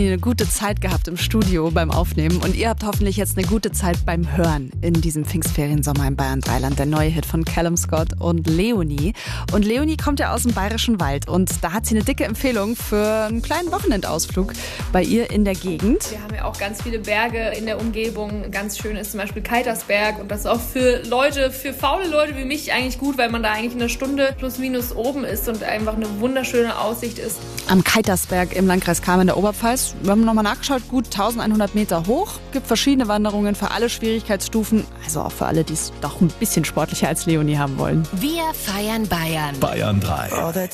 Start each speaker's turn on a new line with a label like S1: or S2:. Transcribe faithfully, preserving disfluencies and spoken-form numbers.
S1: Eine gute Zeit gehabt im Studio beim Aufnehmen und ihr habt hoffentlich jetzt eine gute Zeit beim Hören in diesem Pfingstferiensommer in Bayern Dreiland. Der neue Hit von Callum Scott und Leonie. Und Leonie kommt ja aus dem Bayerischen Wald und da hat sie eine dicke Empfehlung für einen kleinen Wochenendausflug bei ihr in der Gegend.
S2: Wir haben ja auch ganz viele Berge in der Umgebung. Ganz schön ist zum Beispiel Keitersberg und das ist auch für Leute, für faule Leute wie mich eigentlich gut, weil man da eigentlich eine Stunde plus minus oben ist und einfach eine wunderschöne Aussicht ist.
S1: Am Keitersberg im Landkreis Cham in der Oberpfalz. Wir haben nochmal nachgeschaut, gut eintausendeinhundert Meter hoch. Gibt verschiedene Wanderungen für alle Schwierigkeitsstufen. Also auch für alle, die es doch ein bisschen sportlicher als Leonie haben wollen.
S3: Wir feiern Bayern.
S4: Bayern drei.